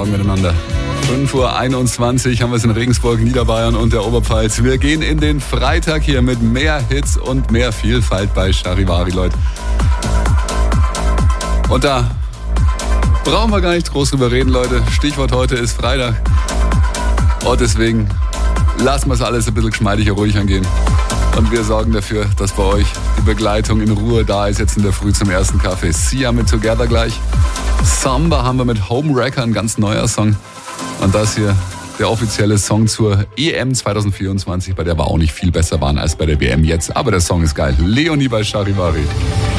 Morgen miteinander. 5:21 Uhr haben wir es in Regensburg, Niederbayern und der Oberpfalz. Wir gehen in den Freitag hier mit mehr Hits und mehr Vielfalt bei Charivari, Leute. Und da brauchen wir gar nicht groß drüber reden, Leute. Stichwort heute ist Freitag. Und deswegen lassen wir es alles ein bisschen geschmeidiger, ruhig angehen. Und wir sorgen dafür, dass bei euch die Begleitung in Ruhe da ist, jetzt in der Früh zum ersten Kaffee. Sia mit Together gleich. Samba haben wir mit Homewrecker, ein ganz neuer Song. Und das hier der offizielle Song zur EM 2024, bei der wir auch nicht viel besser waren als bei der WM jetzt. Aber der Song ist geil. Leonie bei Charivari.